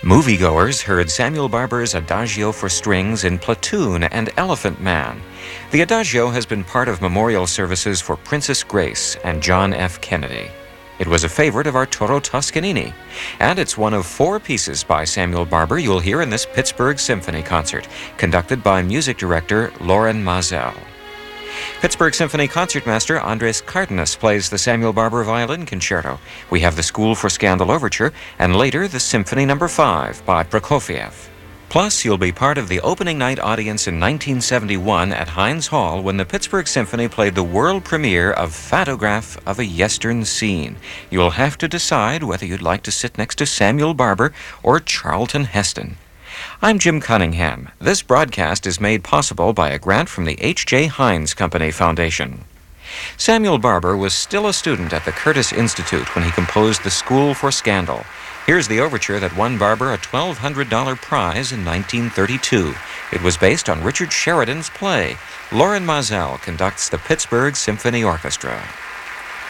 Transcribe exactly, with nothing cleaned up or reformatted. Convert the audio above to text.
Moviegoers heard Samuel Barber's Adagio for strings in Platoon and Elephant Man. The Adagio has been part of memorial services for Princess Grace and John F. Kennedy. It was a favorite of Arturo Toscanini, and it's one of four pieces by Samuel Barber you'll hear in this Pittsburgh Symphony Concert, conducted by music director Loren Maazel. Pittsburgh Symphony Concertmaster Andres Cardenas plays the Samuel Barber Violin Concerto. We have the School for Scandal Overture, and later the Symphony Number five by Prokofiev. Plus, you'll be part of the opening night audience in nineteen seventy-one at Heinz Hall when the Pittsburgh Symphony played the world premiere of Photograph of a Yestern Scene. You'll have to decide whether you'd like to sit next to Samuel Barber or Charlton Heston. I'm Jim Cunningham. This broadcast is made possible by a grant from the H J. Heinz Company Foundation. Samuel Barber was still a student at the Curtis Institute when he composed the School for Scandal. Here's the overture that won Barber a twelve hundred dollars prize in nineteen thirty-two. It was based on Richard Sheridan's play. Loren Maazel conducts the Pittsburgh Symphony Orchestra.